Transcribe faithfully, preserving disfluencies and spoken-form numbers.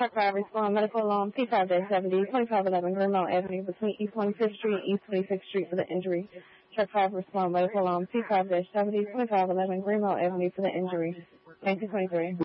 Truck five respond medical alarm P five seventy, twenty-five eleven Greenmount Avenue between East twenty-fifth Street and East twenty-sixth Street for the injury. Truck five respond medical alarm P five seventy, twenty-five eleven Greenmount Avenue for the injury. nineteen twenty-three.